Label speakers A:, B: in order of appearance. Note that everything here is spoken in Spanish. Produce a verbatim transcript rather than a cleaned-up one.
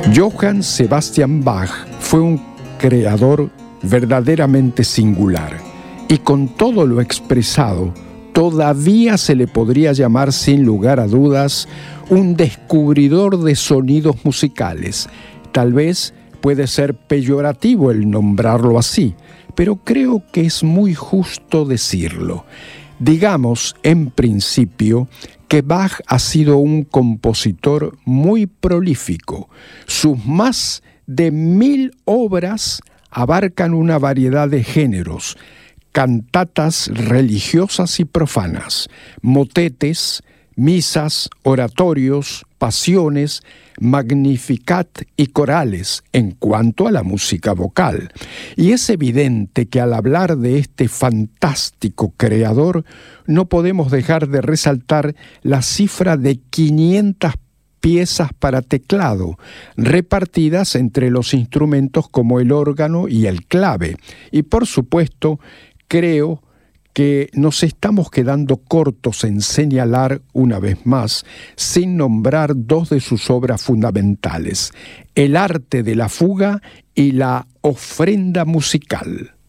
A: Johann Sebastian Bach fue un creador verdaderamente singular, y con todo lo expresado, todavía se le podría llamar sin lugar a dudas un descubridor de sonidos musicales. Tal vez puede ser peyorativo el nombrarlo así, pero creo que es muy justo decirlo. Digamos, en principio, que Bach ha sido un compositor muy prolífico. Sus más de mil obras abarcan una variedad de géneros: cantatas religiosas y profanas, motetes, misas, oratorios, pasiones, Magnificat y corales en cuanto a la música vocal. Y es evidente que al hablar de este fantástico creador no podemos dejar de resaltar la cifra de quinientas piezas para teclado, repartidas entre los instrumentos como el órgano y el clave. Y por supuesto, creo que nos estamos quedando cortos en señalar una vez más, sin nombrar dos de sus obras fundamentales: El arte de la fuga y La ofrenda musical.